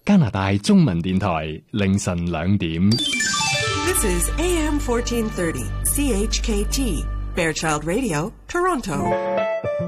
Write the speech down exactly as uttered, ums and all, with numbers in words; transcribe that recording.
加拿大中文電台凌晨兩點。 This is A M fourteen thirty C H K T Fairchild Radio, Toronto.